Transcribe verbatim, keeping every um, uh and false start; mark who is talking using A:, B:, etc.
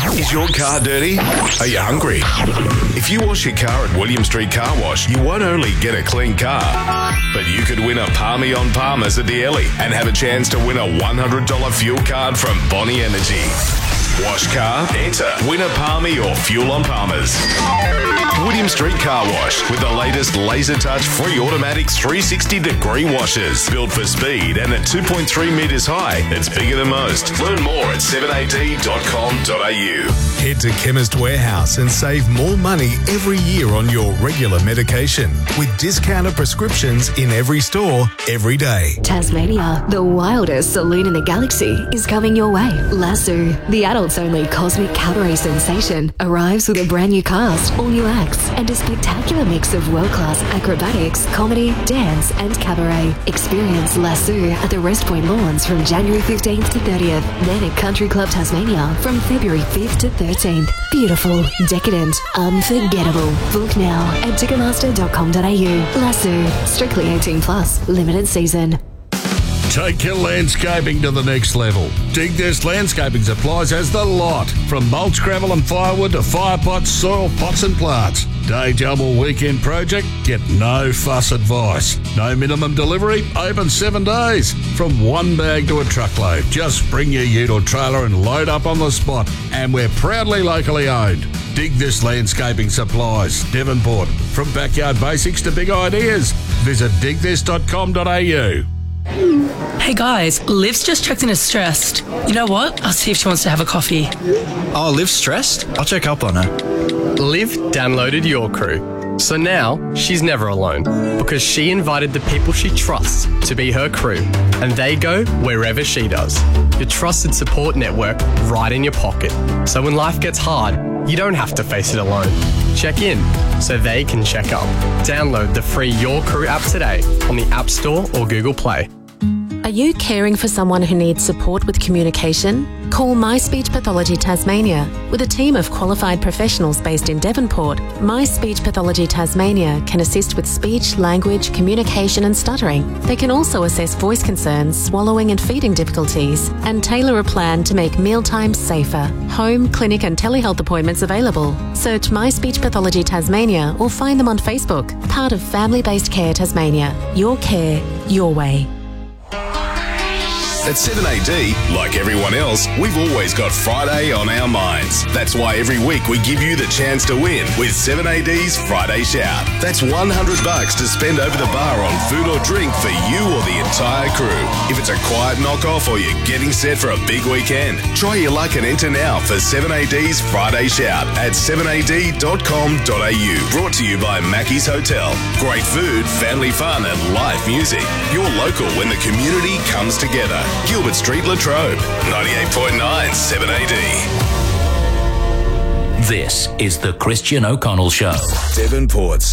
A: Is your car dirty? Are you hungry? If you wash your car at William Street Car Wash, you won't only get a clean car, but you could win a Palmy on Palmers at the Ellie and have a chance to win a one hundred dollars fuel card from Bonnie Energy. Wash car, enter, win a Palmy or fuel on Palmers. William Street Car Wash with the latest laser touch free automatic three hundred sixty degree washers. Built for speed and at two point three metres high, it's bigger than most. Learn more at seven a d dot com dot a u.
B: Head to Chemist Warehouse and save more money every year on your regular medication with discounted prescriptions in every store, every day.
C: Tasmania, the wildest saloon in the galaxy, is coming your way. Lasso, the adults-only cosmic cabaret sensation, arrives with a brand new cast, all new acts, and a spectacular mix of world-class acrobatics, comedy, dance, and cabaret. Experience Lasso at the Rest Point Lawns from January fifteenth to thirtieth, then at Country Club Tasmania from February fifth to thirteenth. Beautiful, decadent, unforgettable. Book now at ticketmaster dot com dot a u. Lasso, strictly eighteen plus, limited season.
D: Take your landscaping to the next level. Dig This Landscaping Supplies has the lot. From mulch, gravel and firewood to fire pots, soil pots and plants. Day job or weekend project? Get no fuss advice. No minimum delivery? Open seven days. From one bag to a truckload. Just bring your ute or trailer and load up on the spot. And we're proudly locally owned. Dig This Landscaping Supplies, Devonport. From backyard basics to big ideas. Visit dig this dot com dot a u.
E: Hey guys, Liv's just checked in as stressed. You know what? I'll see if she wants to have a coffee.
F: Oh, Liv's stressed? I'll check up on her.
G: Liv downloaded Your Crew. So now she's never alone because she invited the people she trusts to be her crew and they go wherever she does. Your trusted support network right in your pocket. So when life gets hard, you don't have to face it alone. Check in so they can check up. Download the free Your Crew app today on the App Store or Google Play.
H: Are you caring for someone who needs support with communication? Call My Speech Pathology Tasmania. With a team of qualified professionals based in Devonport, My Speech Pathology Tasmania can assist with speech, language, communication and stuttering. They can also assess voice concerns, swallowing and feeding difficulties, and tailor a plan to make mealtimes safer. Home, clinic and telehealth appointments available. Search My Speech Pathology Tasmania or find them on Facebook. Part of Family Based Care Tasmania. Your care, your way.
A: At seven A D, like everyone else, we've always got Friday on our minds. That's why every week we give you the chance to win with seven A D's Friday Shout. That's one hundred bucks to spend over the bar on food or drink for you or the entire crew. If it's a quiet knockoff or you're getting set for a big weekend, try your luck and enter now for seven A D's Friday Shout at seven a d dot com dot a u. Brought to you by Mackey's Hotel. Great food, family fun and live music. You're local when the community comes together. Gilbert Street, Latrobe, ninety-eight point nine seven A D.
I: This is the Christian O'Connell Show.
A: Devonport's